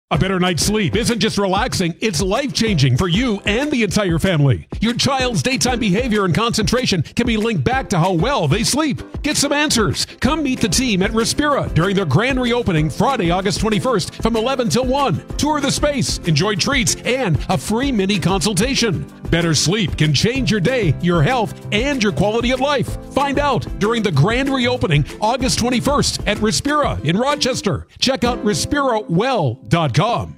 A better night's sleep isn't just relaxing, it's life-changing for you and the entire family. Your child's daytime behavior and concentration can be linked back to how well they sleep. Get some answers. Come meet the team at Respira during their grand reopening Friday, August 21st from 11 till 1. Tour the space, enjoy treats, and a free mini consultation. Better sleep can change your day, your health, and your quality of life. Find out during the grand reopening August 21st at Respira in Rochester. Check out respirawell.com.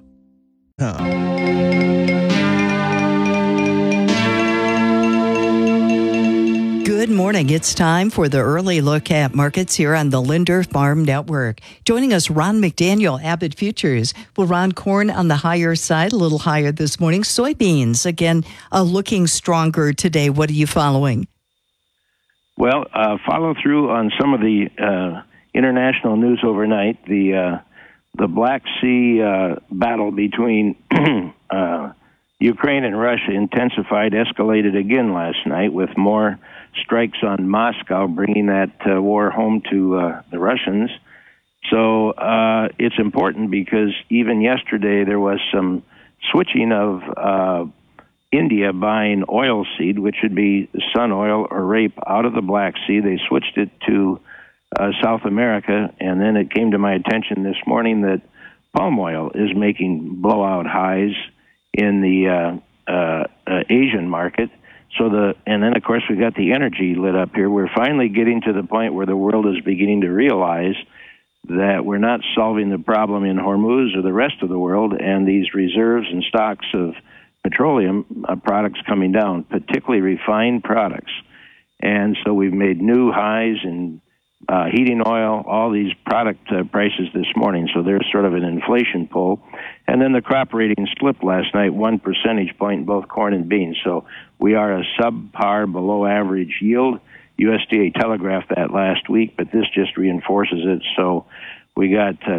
Good morning. It's time for the early look at markets here on the Linder Farm Network. Joining us, Ron McDaniel, Abbott Futures. Well, Ron, corn on the higher side, a little higher this morning. Soybeans, again, looking stronger today. What are you following? Well, follow through on some of the international news overnight. The Black Sea battle between Ukraine and Russia intensified, escalated again last night with more strikes on Moscow, bringing that war home to the Russians. So it's important because even yesterday there was some switching of India buying oilseed, which would be sun oil or rape, out of the Black Sea. They switched it to South America, and then it came to my attention this morning that palm oil is making blowout highs in the Asian market. And then of course we got the energy lit up here. We're finally getting to the point where the world is beginning to realize that we're not solving the problem in Hormuz or the rest of the world, and these reserves and stocks of petroleum products coming down, particularly refined products. And so we've made new highs in heating oil, all these product prices this morning. So there's sort of an inflation pull. And then the crop rating slipped last night, 1 percentage point in both corn and beans. So we are a subpar, below average yield. USDA telegraphed that last week, but this just reinforces it. So we got